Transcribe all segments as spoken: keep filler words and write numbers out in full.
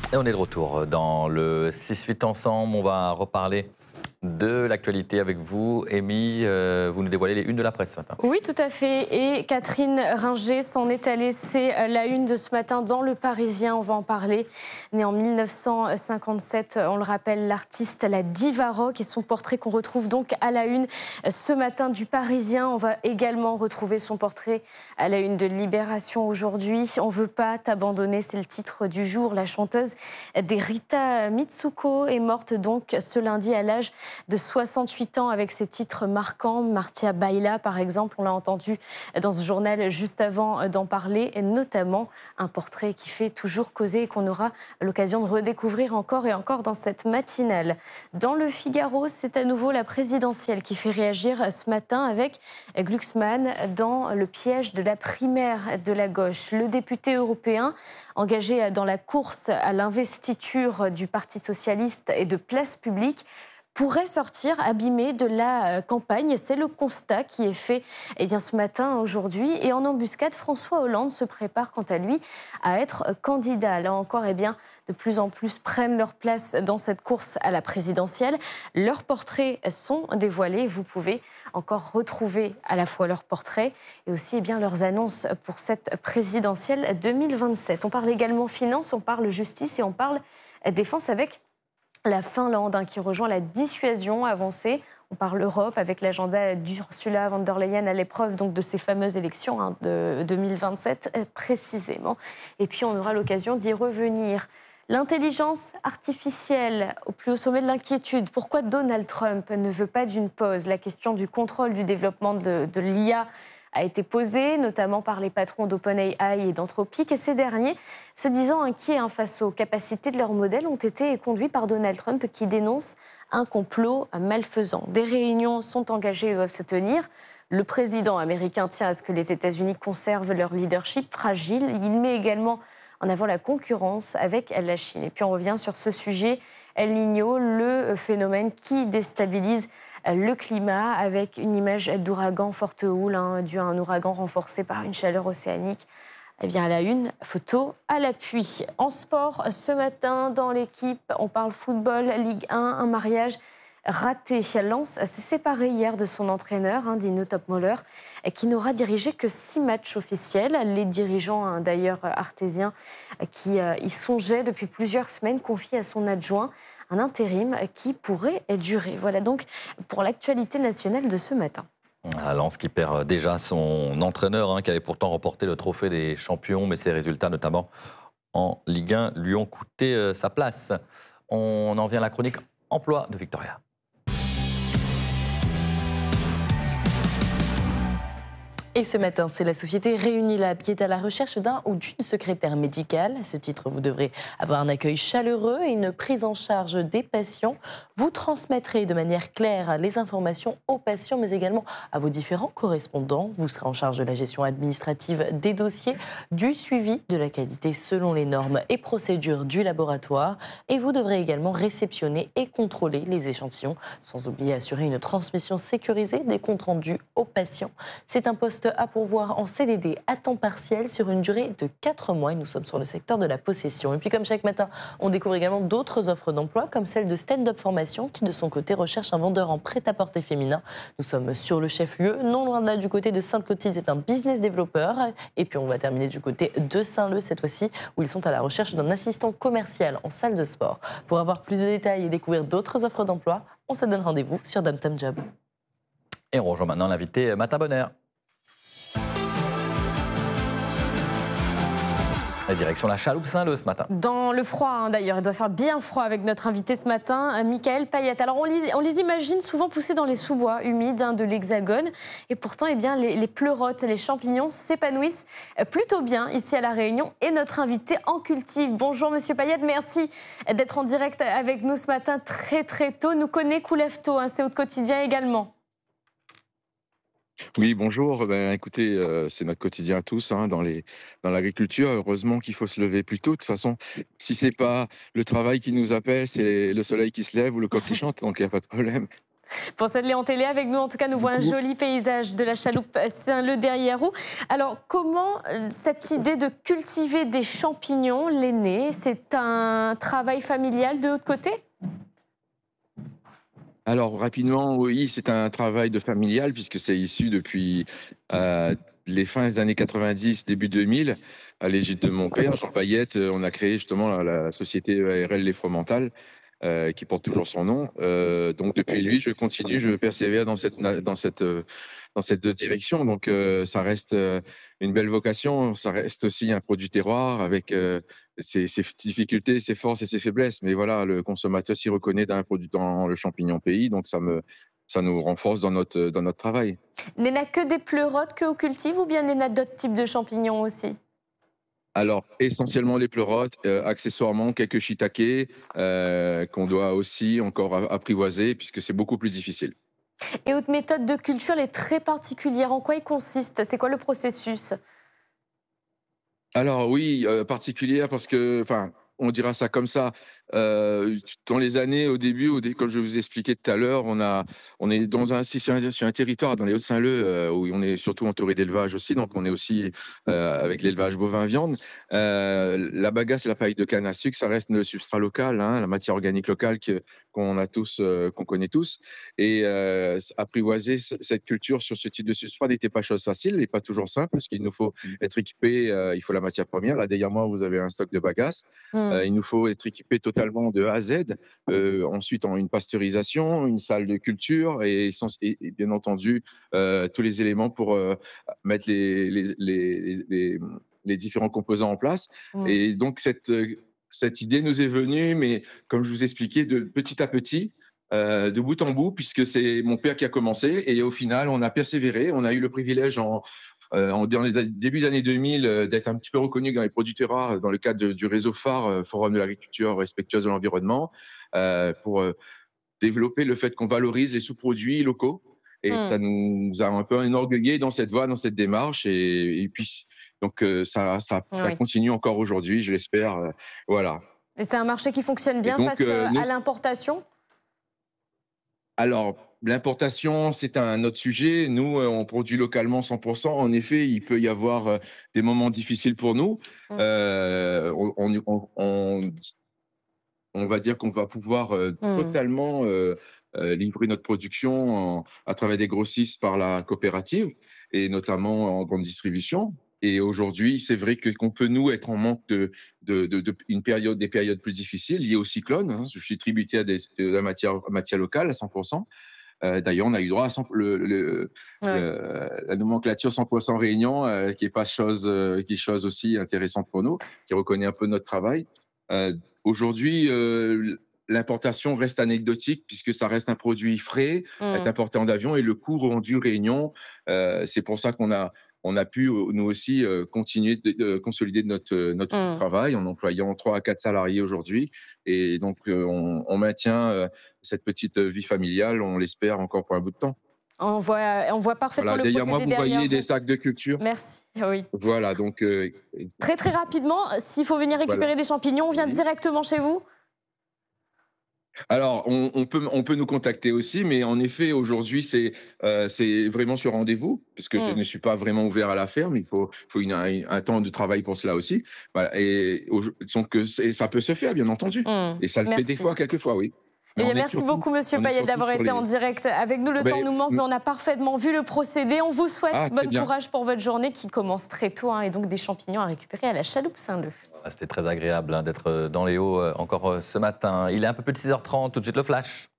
Et on est de retour dans le six huit ensemble. On va reparler de l'actualité avec vous. Amy, euh, vous nous dévoilez les unes de la presse ce matin. Oui, tout à fait. Et Catherine Ringer s'en est allée. C'est la une de ce matin dans Le Parisien. On va en parler. Née en mille neuf cent cinquante-sept, on le rappelle, l'artiste, la diva rock et son portrait qu'on retrouve donc à la une ce matin du Parisien. On va également retrouver son portrait à la une de Libération aujourd'hui. On veut pas t'abandonner, c'est le titre du jour. La chanteuse des Rita Mitsuko est morte donc ce lundi à l'âge de soixante-huit ans avec ses titres marquants. Martia Baila, par exemple, on l'a entendu dans ce journal juste avant d'en parler, et notamment un portrait qui fait toujours causer et qu'on aura l'occasion de redécouvrir encore et encore dans cette matinale. Dans le Figaro, c'est à nouveau la présidentielle qui fait réagir ce matin avec Glucksmann dans le piège de la primaire de la gauche. Le député européen engagé dans la course à l'investiture du Parti socialiste et de Place publique pourrait sortir abîmé de la campagne. C'est le constat qui est fait eh bien, ce matin, aujourd'hui. Et en embuscade, François Hollande se prépare quant à lui à être candidat. Là encore, eh bien, de plus en plus prennent leur place dans cette course à la présidentielle. Leurs portraits sont dévoilés. Vous pouvez encore retrouver à la fois leurs portraits et aussi eh bien, leurs annonces pour cette présidentielle deux mille vingt-sept. On parle également finance, on parle justice et on parle défense avec la Finlande hein, qui rejoint la dissuasion avancée. On parle Europe avec l'agenda d'Ursula von der Leyen à l'épreuve donc, de ces fameuses élections hein, de deux mille vingt-sept euh, précisément. Et puis on aura l'occasion d'y revenir. L'intelligence artificielle au plus haut sommet de l'inquiétude. Pourquoi Donald Trump ne veut pas d'une pause? La question du contrôle du développement de, de l'I A a été posée, notamment par les patrons d'OpenAI et d'Anthropic. Et ces derniers, se disant inquiets hein, face aux capacités de leur modèle, ont été conduits par Donald Trump qui dénonce un complot malfaisant. Des réunions sont engagées et doivent se tenir. Le président américain tient à ce que les États-Unis conservent leur leadership fragile. Il met également en avant la concurrence avec la Chine. Et puis on revient sur ce sujet, El Niño, le phénomène qui déstabilise le climat avec une image d'ouragan forte houle, hein, dû à un ouragan renforcé par une chaleur océanique. Eh bien, à la une, photo à l'appui. En sport, ce matin, dans l'équipe, on parle football, Ligue un, un mariage raté. Lens s'est séparé hier de son entraîneur, hein, Dino Topmoller, qui n'aura dirigé que six matchs officiels. Les dirigeants, hein, d'ailleurs artésiens, qui euh, y songeaient depuis plusieurs semaines, confient à son adjoint un intérim qui pourrait durer. Voilà donc pour l'actualité nationale de ce matin. À Lens qui perd déjà son entraîneur, hein, qui avait pourtant remporté le trophée des champions, mais ses résultats, notamment en Ligue un, lui ont coûté euh, sa place. On en vient à la chronique emploi de Victoria. Et ce matin, c'est la société Réunilab qui est à la recherche d'un ou d'une secrétaire médicale. À ce titre, vous devrez avoir un accueil chaleureux et une prise en charge des patients. Vous transmettrez de manière claire les informations aux patients, mais également à vos différents correspondants. Vous serez en charge de la gestion administrative des dossiers, du suivi de la qualité selon les normes et procédures du laboratoire. Et vous devrez également réceptionner et contrôler les échantillons, sans oublier assurer une transmission sécurisée des comptes rendus aux patients. C'est un poste à pourvoir en C D D à temps partiel sur une durée de quatre mois et nous sommes sur le secteur de la possession. Et puis comme chaque matin, on découvre également d'autres offres d'emploi comme celle de Stand Up Formation qui de son côté recherche un vendeur en prêt-à-porter féminin. Nous sommes sur le chef-lieu, non loin de là du côté de Sainte-Clotilde, c'est un business développeur. Et puis on va terminer du côté de Saint-Leu cette fois-ci où ils sont à la recherche d'un assistant commercial en salle de sport. Pour avoir plus de détails et découvrir d'autres offres d'emploi, on se donne rendez-vous sur Dam Tam Job. Et on rejoint maintenant l'invité Matin Bonner. La direction la Chaloupe Saint-Leu ce matin. Dans le froid hein, d'ailleurs, il doit faire bien froid avec notre invité ce matin, Michael Payette. Alors on les, on les imagine souvent poussés dans les sous-bois humides hein, de l'Hexagone et pourtant eh bien, les, les pleurotes, les champignons s'épanouissent plutôt bien ici à La Réunion et notre invité en cultive. Bonjour Monsieur Payette, merci d'être en direct avec nous ce matin très très tôt. Nous connaît Coulève-Tôt, hein, c'est au quotidien également. Oui, bonjour. Ben, écoutez, euh, c'est notre quotidien à tous hein, dans les, dans l'agriculture. Heureusement qu'il faut se lever plus tôt. De toute façon, si c'est pas le travail qui nous appelle, c'est le soleil qui se lève ou le coq qui chante, donc il n'y a pas de problème. Pour cette Léon Télé avec nous, en tout cas, nous voit un joli paysage de la chaloupe Saint-Leu derrière vous. Alors, comment cette idée de cultiver des champignons l'est née? C'est un travail familial de votre côté? Alors, rapidement, oui, c'est un travail de familial puisque c'est issu depuis euh, les fins des années quatre-vingt-dix, début deux mille, à l'égide de mon père, Jean Payette. euh, On a créé justement la, la société A R L Les Fromentales, euh, qui porte toujours son nom. Euh, donc, depuis lui, je continue, je persévère dans cette, na- dans cette, euh, dans cette direction. Donc, euh, ça reste euh, une belle vocation. Ça reste aussi un produit terroir avec euh, ses, ses difficultés, ses forces et ses faiblesses. Mais voilà, le consommateur s'y reconnaît dans, un produit, dans le champignon pays. Donc, ça, me, ça nous renforce dans notre, dans notre travail. N'est que des pleurotes que vous cultivez ou bien n'est d'autres types de champignons aussi? Alors, essentiellement les pleurotes, euh, accessoirement quelques shiitakes euh, qu'on doit aussi encore a- apprivoiser puisque c'est beaucoup plus difficile. Et votre méthode de culture elle est très particulière. En quoi il consiste? C'est quoi le processus? Alors oui, heu, particulière parce que enfin, on dira ça comme ça, heu, dans les années au début, au dé comme je vous expliquais tout à l'heure, on a on est dans un c'est sur un sur un territoire dans les Hauts-de-Saint-Leu, heu, où on est surtout entouré d'élevage aussi, donc on est aussi, heu, avec l'élevage bovin-viande. Heu, la bagasse et la paille de canne à sucre, ça reste le substrat local, hein, la matière organique locale que qu'on a tous, heu, qu'on connaît tous et heu, s apprivoiser ce cette culture sur ce type de substrat n'était pas chose facile et pas toujours simple parce qu'il nous faut être équipé, heu, il faut la matière première. Là, derrière moi, vous avez un stock de bagasse. Hmm. Heu, il nous faut être équipé totalement de A à Z. Heu, ensuite, en une pasteurisation, une salle de culture et sens et et bien entendu, heu, tous les éléments pour, heu, mettre les les les les les, mmh, les différents composants en place Hmm. et donc cette, heu, cette idée nous est venue, mais comme je vous expliquais, de petit à petit, heu, de bout en bout, puisque c'est mon père qui a commencé et au final, on a persévéré. On a eu le privilège en euh, en dans les début des années deux mille, euh, d'être un petit peu reconnu dans les produits terroirs dans le cadre de- du réseau phare euh, Forum de l'agriculture respectueuse de l'environnement euh, pour euh, développer le fait qu'on valorise les sous-produits locaux. Et Hmm. ça nous a un peu enorgueilli dans cette voie, dans cette démarche. Et, et puis, donc, euh, ça, ça, ça Oui. continue encore aujourd'hui, je l'espère. euh, voilà. Et c'est un marché qui fonctionne Et bien donc, face euh, euh, nous, à l'importation? alors, l'importation, c'est un autre sujet. Nous, heu, on produit localement cent pour cent. En effet, il peut y avoir, heu, des moments difficiles pour nous. Hmm. Heu, on on on on on va dire qu'on va pouvoir, heu, Hmm. totalement, heu heu, livrer notre production en à travers des grossistes par la coopérative et notamment en grande distribution et aujourd'hui, c'est vrai que qu'on peut, nous, être en manque de de de de une période des périodes plus difficiles liées au cyclone, hein. Je suis tributaire des de la matière matière locale à cent pour cent. Heu, d'ailleurs, on a eu droit à cent le le Ouais. le la nomenclature cent pour cent Réunion, heu, qui est pas chose, heu, qui est chose aussi intéressante pour nous, qui reconnaît un peu notre travail. Heu, aujourd'hui, heu, l'importation reste anecdotique puisque ça reste un produit frais, est Hmm. importé en avion et le coût rendu Réunion, heu, c'est pour ça qu'on a on a pu, heu, nous aussi, heu, continuer de de consolider notre, heu, notre outil de Hmm. travail en employant trois à quatre salariés aujourd'hui et donc, heu, on on maintient, heu, cette petite vie familiale, on l'espère encore pour un bout de temps. On voit, on voit parfaitement Voilà, le derrière moi, procédé vous derrière voyez des vous. sacs de culture. Merci. Oui. Voilà, donc, heu, Très très rapidement, s'il faut venir voilà. récupérer des champignons, on vient Oui. directement chez vous? Alors, on on peut on peut nous contacter aussi, mais en effet, aujourd'hui, c'est, heu, c'est vraiment sur rendez-vous, puisque je Hmm. ne suis pas vraiment ouvert à la ferme. Il faut faut une un un temps de travail pour cela aussi. Voilà et aujour donc, heu, c'est ça peut se faire, bien entendu Hmm. et ça le fait des Merci. fois, quelquefois, oui. Mais Eh bien, on est merci surtout beaucoup, Monsieur on est Payet, surtout d'avoir sur été en les direct avec nous. Le temps beh, nous manque, mmh, mais on a parfaitement vu le procédé. On vous souhaite ah, très bon bien. courage pour votre journée qui commence très tôt, hein, et donc des champignons à récupérer à la chaloupe Saint-Leu. Ah, c'était très agréable hein, d'être euh, dans les Hauts euh, encore euh, ce matin. Il est un peu plus de six heures trente, tout de suite le flash.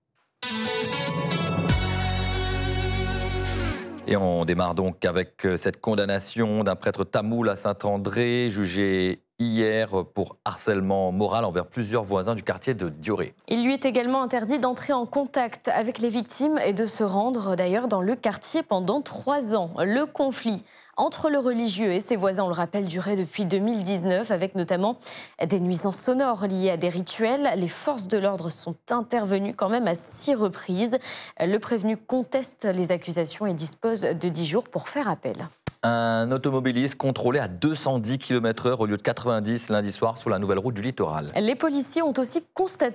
Et on démarre donc avec euh, cette condamnation d'un prêtre tamoul à Saint-André, jugé hier pour harcèlement moral envers plusieurs voisins du quartier de Dioré. Il lui est également interdit d'entrer en contact avec les victimes et de se rendre d'ailleurs dans le quartier pendant trois ans. Le conflit entre le religieux et ses voisins, on le rappelle, durait depuis deux mille dix-neuf, avec notamment des nuisances sonores liées à des rituels. Les forces de l'ordre sont intervenues quand même à six reprises. Le prévenu conteste les accusations et dispose de dix jours pour faire appel. Un automobiliste contrôlé à deux cent dix kilomètres heure au lieu de quatre-vingt-dix lundi soir sur la nouvelle route du littoral. Les policiers ont aussi constaté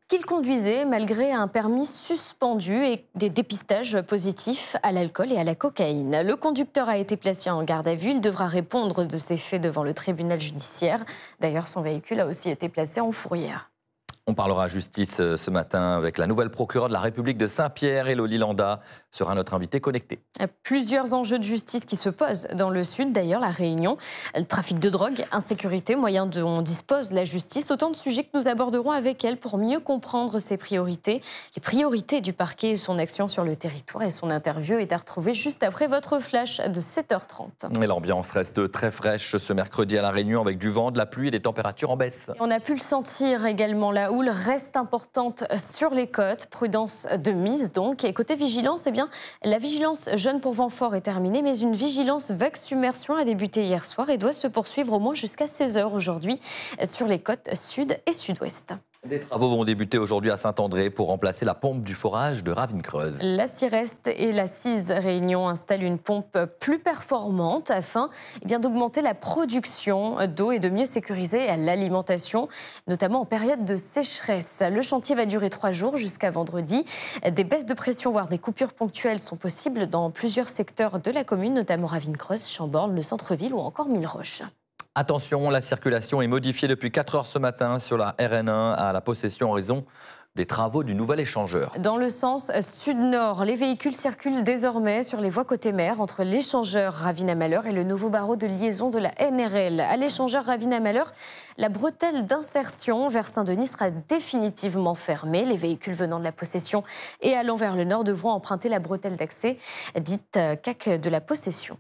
qu'il conduisait malgré un permis suspendu et des dépistages positifs à l'alcool et à la cocaïne. Le conducteur a été placé en garde à vue. Il devra répondre de ses faits devant le tribunal judiciaire. D'ailleurs, son véhicule a aussi été placé en fourrière. On parlera justice ce matin avec la nouvelle procureure de la République de Saint-Pierre. Élodie Landa sera notre invitée connectée. Plusieurs enjeux de justice qui se posent dans le Sud, d'ailleurs, la Réunion. Le trafic de drogue, insécurité, moyens dont dispose la justice. Autant de sujets que nous aborderons avec elle pour mieux comprendre ses priorités. Les priorités du parquet et son action sur le territoire. Et son interview est à retrouver juste après votre flash de sept heures trente. Et l'ambiance reste très fraîche ce mercredi à La Réunion avec du vent, de la pluie et des températures en baisse. Et on a pu le sentir également là où reste importante sur les côtes, prudence de mise donc. Et côté vigilance, eh bien, la vigilance jeune pour vent fort est terminée, mais une vigilance vague submersion a débuté hier soir et doit se poursuivre au moins jusqu'à seize heures aujourd'hui sur les côtes sud et sud-ouest. Des travaux vont débuter aujourd'hui à Saint-André pour remplacer la pompe du forage de Ravine-Creuse. La Cireste et la Cise Réunion installent une pompe plus performante afin eh bien, d'augmenter la production d'eau et de mieux sécuriser l'alimentation, notamment en période de sécheresse. Le chantier va durer trois jours jusqu'à vendredi. Des baisses de pression, voire des coupures ponctuelles sont possibles dans plusieurs secteurs de la commune, notamment Ravine-Creuse, Chamborne, le centre-ville ou encore Mille-Roches. Attention, la circulation est modifiée depuis quatre heures ce matin sur la R N un à la Possession en raison des travaux du nouvel échangeur. Dans le sens sud-nord, les véhicules circulent désormais sur les voies côté mer entre l'échangeur Ravine-à-Malheur et le nouveau barreau de liaison de la N R L. À l'échangeur Ravine-à-Malheur, la bretelle d'insertion vers Saint-Denis sera définitivement fermée. Les véhicules venant de la Possession et allant vers le nord devront emprunter la bretelle d'accès dite C A C de la Possession.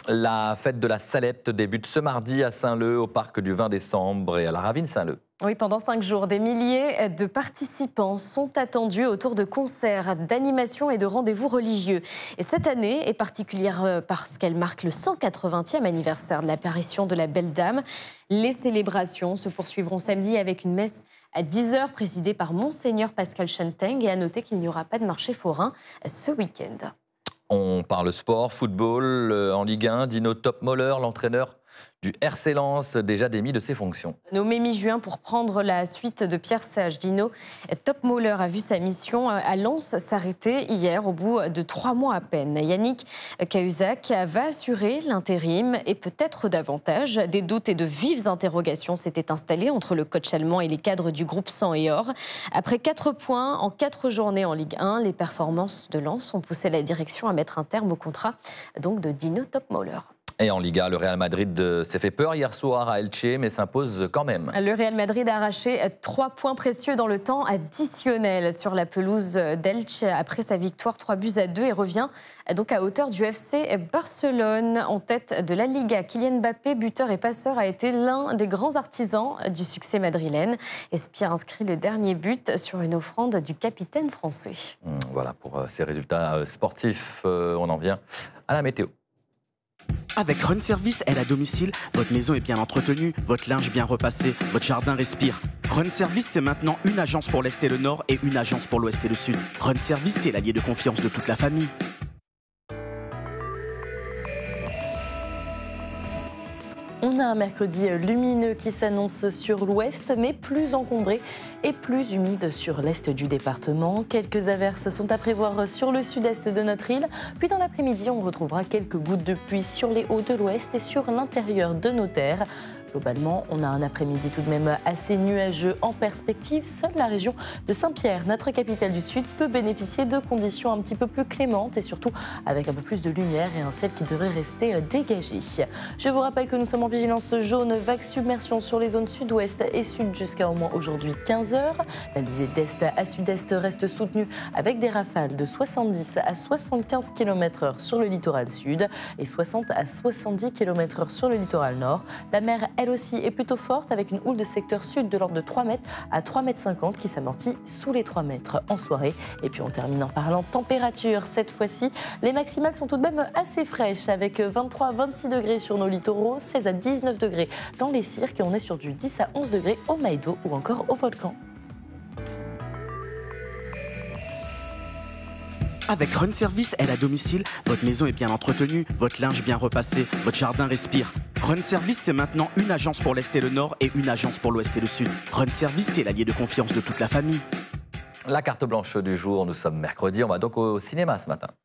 La fête de la Salette débute ce mardi à Saint-Leu, au parc du vingt décembre et à la Ravine Saint-Leu. Oui, pendant cinq jours, des milliers de participants sont attendus autour de concerts, d'animations et de rendez-vous religieux. Et cette année est particulière parce qu'elle marque le cent quatre-vingtième anniversaire de l'apparition de la Belle Dame. Les célébrations se poursuivront samedi avec une messe à dix heures présidée par Monseigneur Pascal Chanteng. Et à noter qu'il n'y aura pas de marché forain ce week-end. On parle sport, football, en Ligue un. Dino Topmoller, l'entraîneur du R C Lens, déjà démis de ses fonctions. Nommé mi-juin pour prendre la suite de Pierre Sage, Dino Topmoller a vu sa mission à Lens s'arrêter hier au bout de trois mois à peine. Yannick Cahuzac va assurer l'intérim et peut-être davantage. Des doutes et de vives interrogations s'étaient installés entre le coach allemand et les cadres du groupe Sang et Or. Après quatre points en quatre journées en Ligue un, les performances de Lens ont poussé la direction à mettre un terme au contrat donc de Dino Topmoller. Et en Liga, le Real Madrid s'est fait peur hier soir à Elche, mais s'impose quand même. Le Real Madrid a arraché trois points précieux dans le temps additionnel sur la pelouse d'Elche après sa victoire trois buts à deux et revient donc à hauteur du F C Barcelone en tête de la Liga. Kylian Mbappé, buteur et passeur, a été l'un des grands artisans du succès madrilène. Espia inscrit le dernier but sur une offrande du capitaine français. Voilà pour ces résultats sportifs. On en vient à la météo. Avec Run Service aide à domicile, votre maison est bien entretenue, votre linge bien repassé, votre jardin respire. Run Service, c'est maintenant une agence pour l'Est et le Nord et une agence pour l'Ouest et le Sud. Run Service, c'est l'allié de confiance de toute la famille. On a un mercredi lumineux qui s'annonce sur l'ouest, mais plus encombré et plus humide sur l'est du département. Quelques averses sont à prévoir sur le sud-est de notre île. Puis dans l'après-midi, on retrouvera quelques gouttes de pluie sur les hauts de l'ouest et sur l'intérieur de nos terres. Globalement, on a un après-midi tout de même assez nuageux en perspective. Seule la région de Saint-Pierre, notre capitale du Sud, peut bénéficier de conditions un petit peu plus clémentes et surtout avec un peu plus de lumière et un ciel qui devrait rester dégagé. Je vous rappelle que nous sommes en vigilance jaune, vague submersion sur les zones sud-ouest et sud jusqu'à au moins aujourd'hui quinze heures. La visée d'est à sud-est reste soutenue avec des rafales de soixante-dix à soixante-quinze kilomètres heure sur le littoral sud et soixante à soixante-dix kilomètres heure sur le littoral nord. La mer, elle aussi, est plutôt forte avec une houle de secteur sud de l'ordre de trois mètres à trois mètres cinquante qui s'amortit sous les trois mètres en soirée. Et puis on termine en parlant température. Cette fois-ci, les maximales sont tout de même assez fraîches avec vingt-trois à vingt-six degrés sur nos littoraux, seize à dix-neuf degrés dans les cirques et on est sur du dix à onze degrés au Maïdo ou encore au Volcan. Avec Run Service aide à domicile, votre maison est bien entretenue, votre linge bien repassé, votre jardin respire. Run Service, c'est maintenant une agence pour l'Est et le Nord et une agence pour l'Ouest et le Sud. Run Service, c'est l'allié de confiance de toute la famille. La carte blanche du jour, nous sommes mercredi, on va donc au cinéma ce matin.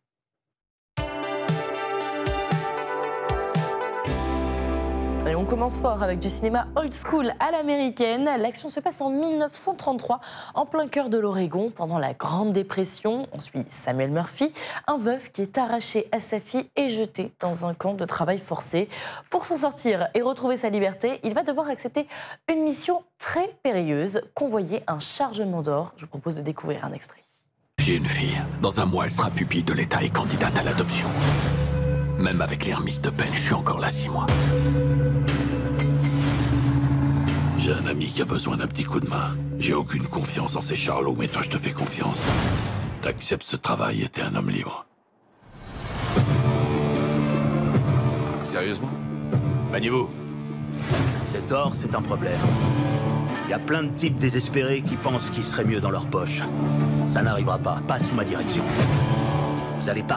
Et on commence fort avec du cinéma old school à l'américaine. L'action se passe en mille neuf cent trente-trois, en plein cœur de l'Oregon, pendant la Grande Dépression. On suit Samuel Murphy, un veuf qui est arraché à sa fille et jeté dans un camp de travail forcé. Pour s'en sortir et retrouver sa liberté, il va devoir accepter une mission très périlleuse, convoyer un chargement d'or. Je vous propose de découvrir un extrait. J'ai une fille. Dans un mois, elle sera pupille de l'État et candidate à l'adoption. Même avec les remises de peine, je suis encore là six mois. J'ai un ami qui a besoin d'un petit coup de main. J'ai aucune confiance en ces charlots, mais toi je te fais confiance. T'acceptes ce travail et t'es un homme libre. Sérieusement? Maniez-vous. Cet or, c'est un problème. Il y a plein de types désespérés qui pensent qu'il serait mieux dans leur poche. Ça n'arrivera pas, pas sous ma direction. Vous allez partir.